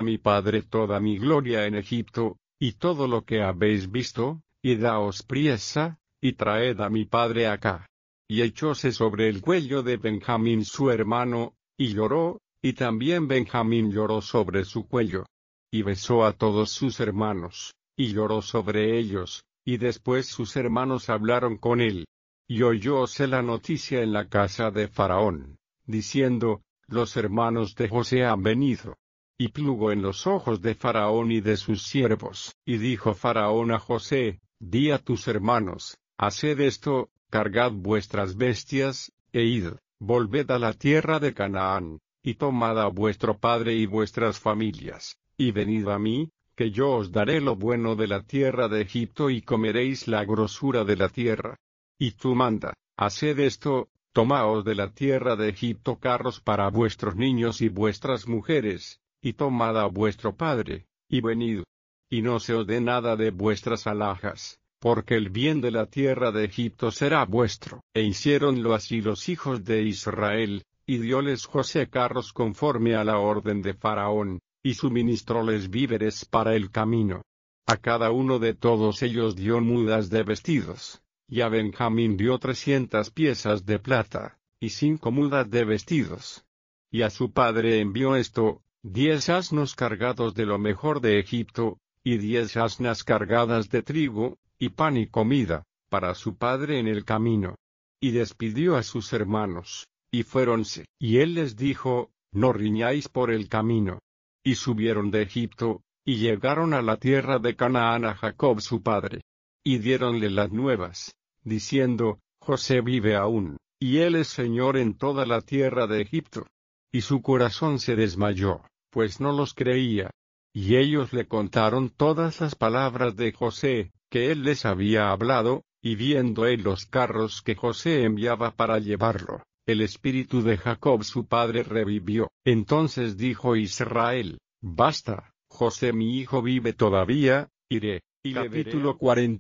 mi padre toda mi gloria en Egipto, y todo lo que habéis visto, y daos priesa, y traed a mi padre acá. Y echóse sobre el cuello de Benjamín su hermano, y lloró, y también Benjamín lloró sobre su cuello. Y besó a todos sus hermanos, y lloró sobre ellos, y después sus hermanos hablaron con él. Y oyóse la noticia en la casa de Faraón, diciendo, los hermanos de José han venido. Y plugo en los ojos de Faraón y de sus siervos. Y dijo Faraón a José, di a tus hermanos, haced esto, cargad vuestras bestias, e id, volved a la tierra de Canaán, y tomad a vuestro padre y vuestras familias, y venid a mí, que yo os daré lo bueno de la tierra de Egipto y comeréis la grosura de la tierra. Y tú manda, haced esto, tomaos de la tierra de Egipto carros para vuestros niños y vuestras mujeres, y tomad a vuestro padre, y venid. Y no se os dé nada de vuestras alhajas, porque el bien de la tierra de Egipto será vuestro. E hiciéronlo así los hijos de Israel, y dióles José carros conforme a la orden de Faraón, y suministróles víveres para el camino. A cada uno de todos ellos dio mudas de vestidos, y a Benjamín dio 300 piezas de plata, y 5 mudas de vestidos. Y a su padre envió esto, 10 asnos cargados de lo mejor de Egipto, y 10 asnas cargadas de trigo, y pan y comida, para su padre en el camino. Y despidió a sus hermanos, y fuéronse. Y él les dijo, no riñáis por el camino. Y subieron de Egipto, y llegaron a la tierra de Canaán a Jacob su padre. Y diéronle las nuevas, diciendo, José vive aún, y él es señor en toda la tierra de Egipto. Y su corazón se desmayó, pues no los creía. Y ellos le contaron todas las palabras de José, que él les había hablado, y viendo él los carros que José enviaba para llevarlo, el espíritu de Jacob su padre revivió. Entonces dijo Israel, basta, José mi hijo vive todavía, iré. Y capítulo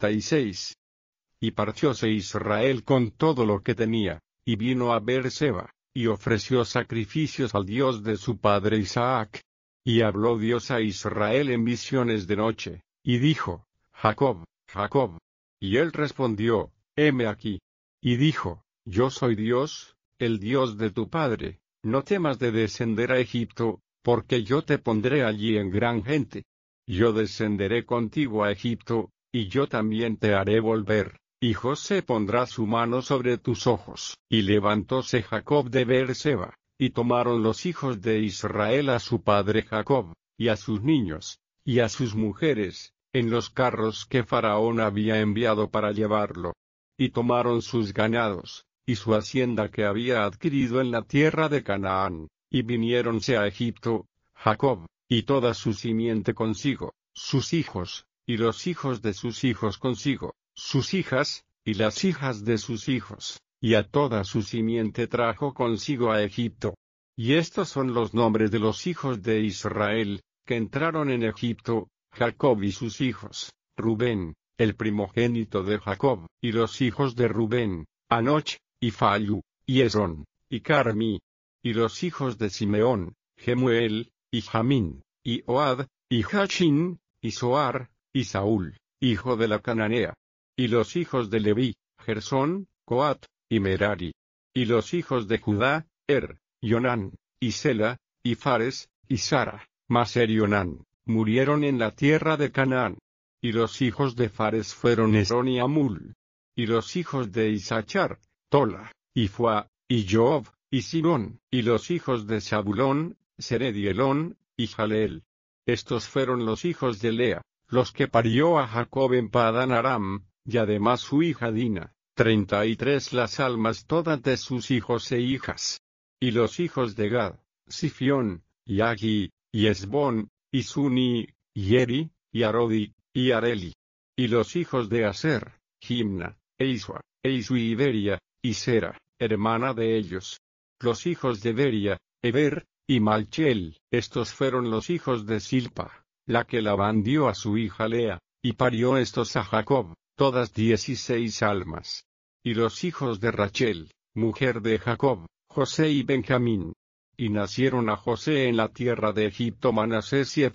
46. Y partióse Israel con todo lo que tenía, y vino a Beer-seba, y ofreció sacrificios al Dios de su padre Isaac. Y habló Dios a Israel en visiones de noche, y dijo, Jacob, Jacob. Y él respondió, heme aquí. Y dijo, yo soy Dios, el Dios de tu padre, no temas de descender a Egipto, porque yo te pondré allí en gran gente. Yo descenderé contigo a Egipto, y yo también te haré volver, y José pondrá su mano sobre tus ojos. Y levantóse Jacob de Beer-seba, y tomaron los hijos de Israel a su padre Jacob, y a sus niños, y a sus mujeres, en los carros que Faraón había enviado para llevarlo. Y tomaron sus ganados, y su hacienda que había adquirido en la tierra de Canaán, y viniéronse a Egipto, Jacob, y toda su simiente consigo, sus hijos, y los hijos de sus hijos consigo, sus hijas, y las hijas de sus hijos, y a toda su simiente trajo consigo a Egipto. Y estos son los nombres de los hijos de Israel, que entraron en Egipto, Jacob y sus hijos, Rubén, el primogénito de Jacob, y los hijos de Rubén, Anoch, y Fallu, y Esrón, y Carmi, y los hijos de Simeón, Jemuel, y Jamín, y Ohad, y Jachin, y Soar, y Saúl, hijo de la Cananea. Y los hijos de Leví, Gersón, Coat, y Merari. Y los hijos de Judá, Jonán, y Sela, y Fares, y Sara, Maser y Onán, murieron en la tierra de Canaán. Y los hijos de Fares fueron Esrón y Amul. Y los hijos de Isachar, Tola, y Fua, y Job, y Simón. Y los hijos de Zabulón, Sered y Elón, y Jaleel. Estos fueron los hijos de Lea, los que parió a Jacob en Padán Aram, y además su hija Dina, 33 las almas todas de sus hijos e hijas. Y los hijos de Gad, Sifión, y Agi, y Esbón, y Suni, y Eri, y Arodi, y Areli. Y los hijos de Aser, Jimna, Eisua, Eisu y Beria, y Sera, hermana de ellos. Los hijos de Beria, Eber, y Malchel. Estos fueron los hijos de Silpa, la que Labán dio a su hija Lea, y parió estos a Jacob, todas 16 almas. Y los hijos de Rachel, mujer de Jacob, José y Benjamín. Y nacieron a José en la tierra de Egipto Manasés y